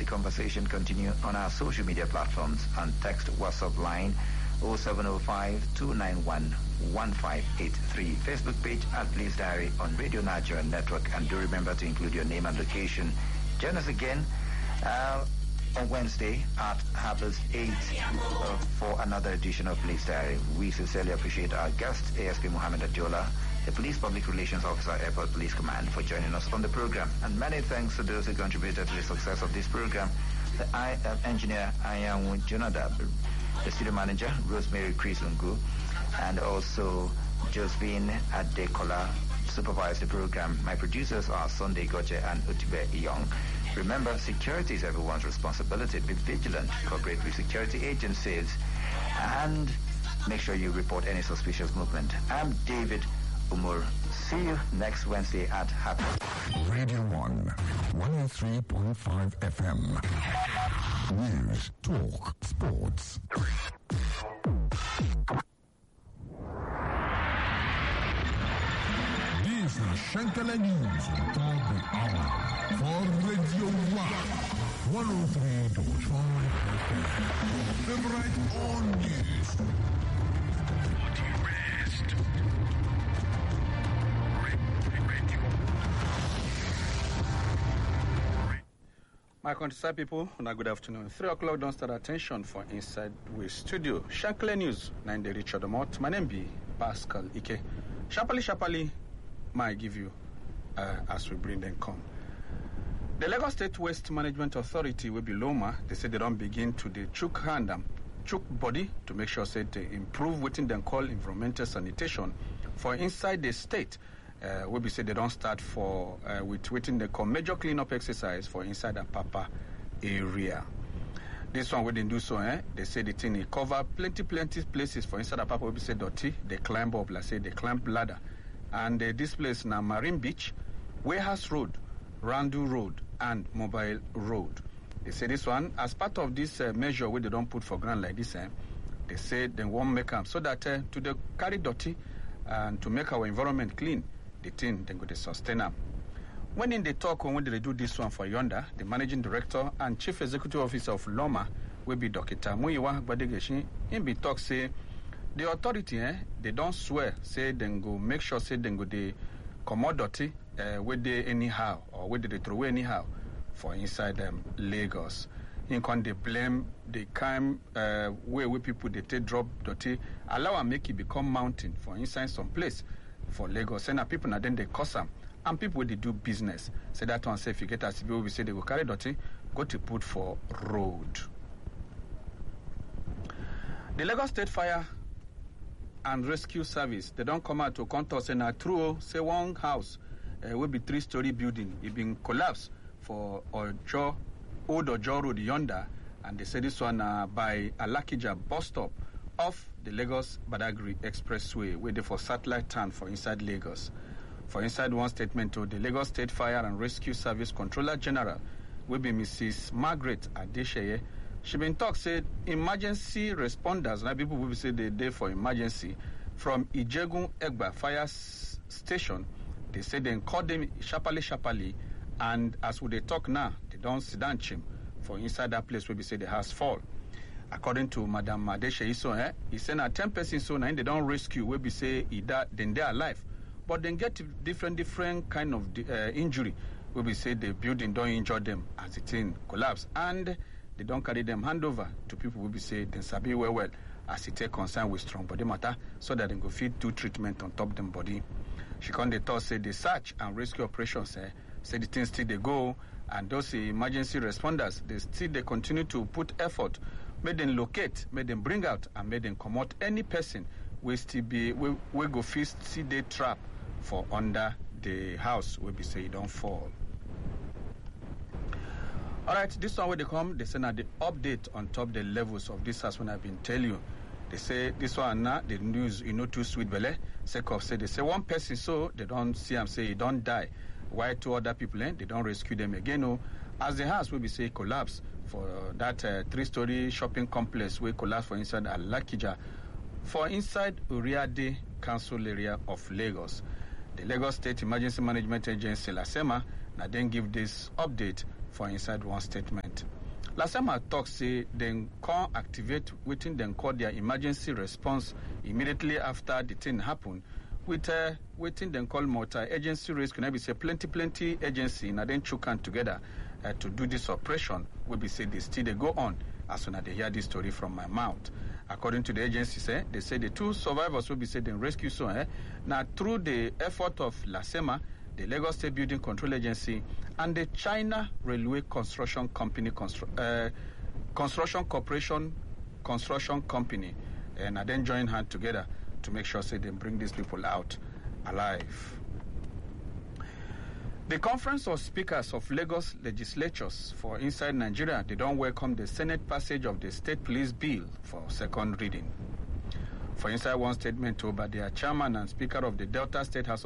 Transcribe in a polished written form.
the conversation continue on our social media platforms and text WhatsApp line 0705-291-1583. Facebook page at Police Diary on Radio Nigeria Network. And do remember to include your name and location. Join us again on Wednesday at 8:30 for another edition of Police Diary. We sincerely appreciate our guest, ASP Mohammed Adjola, the Police Public Relations Officer, Airport Police Command, for joining us on the program. And many thanks to those who contributed to the success of this program. The engineer, Ayamu Jonadab, the studio manager, Rosemary Krisungu, and also Josephine Adekola supervised the program. My producers are Sunday Goche and Utibe Young. Remember, security is everyone's responsibility. Be vigilant, cooperate with security agencies, and make sure you report any suspicious movement. I'm David Umur. See you next Wednesday at Happy. Radio 1, 103.5 FM. News, talk, sports. This is Shankala News on top of the hour for Radio 1, 103.5 FM. Favorite on news. My countryside people, good afternoon. 3 o'clock, don't start attention for Inside Way Studio. Shankle News, 9 day Richard Amot. My name be Pascal Ike. Sharply, might give you as we bring them come. The Lagos State Waste Management Authority will be Loma. They say they don't begin to the chook hand and chook body to make sure say they improve within them call environmental sanitation for inside the state. We be say they don't start for with waiting they call major cleanup exercise for inside the Papa area. This one we didn't do so. They say the thing it cover plenty places for inside the Papa. We be say dirty. They climb up, like say they climb ladder, and this place now Marine Beach, Warehouse Road, Randu Road, and Mobile Road. They say this one as part of this measure where they don't put for ground like this. They say they won't make them so that to the carry dirty and to make our environment clean. The thing then go to sustain them. When in the talk when they do this one for Yonder, the managing director and chief executive officer of Loma will be Dr. Muyiwa Gbadegeshi. In be talk say the authority they don't swear say then go make sure say then go the commodity where they anyhow or where they throw away anyhow for inside Lagos. In can they blame the kind where people they take drop dirty allow and make it become mountain for inside some place. For Lagos, and people now then they cause them, and people they do business. So that one say if you get as people we say they go carry dirty, go to put for road. The Lagos State Fire and Rescue Service they don't come out to contour say na true say one house will be 3-story building. It been collapsed for Old Ojo Road Yonder, and they say this one by Alakija bus stop off the Lagos Badagry Expressway, where they for satellite town for inside Lagos. For inside one statement to the Lagos State Fire and Rescue Service Controller General, will be Mrs. Margaret Adesheye. She been talk said emergency responders, now people will say they there for emergency from Ijegun Egba Fire Station. They say they call them sharply, and as we they talk now, they don't sit down chim for inside that place where we say the house fall. According to Madam Adeshe Iso, he said na 10 persons so now they don't rescue where we say then they are alive, but then get different kind of injury where we say the building don't injure them as the thing collapse, and they don't carry them handover to people where we say then sabi well as it take concern with strong body matter so that they go fit do treatment on top them body. She can they thought say the search and rescue operations say the things still they go, and those emergency responders they continue to put effort. Made them locate, made them bring out, and made them come out any person we still be we go first see the trap for under the house where we say it don't fall. All right, this one where they come, they say now the update on top the levels of this house when I've been telling you. They say this one now the news too sweet belle. They say one person so they don't see him say he don't die. Why 2 other people they don't rescue them again? As the house will be say collapse for that 3-story shopping complex we collapse for inside Alakija for inside Uriade Council area of Lagos. The Lagos State Emergency Management Agency, LASEMA, now then give this update for inside one statement. Lasema talk say dem come activate wetin dem call their emergency response immediately after the thing happen with wetin dem call multi-agency rescue. Na be say plenty agency na dem chook hand together to do this operation. We be say they still dey go on as soon as they hear this story from my mouth. According to the agency, they say the two survivors will be said in rescue soon. Now, through the effort of Lasema, the Lagos State Building Control Agency, and the China Railway Construction Company, Construction Corporation Construction Company, and then join hands together to make sure they bring these people out alive. The Conference of Speakers of Lagos Legislatures for inside Nigeria, they don't welcome the Senate passage of the State Police Bill for second reading. For inside one statement by their chairman and Speaker of the Delta State House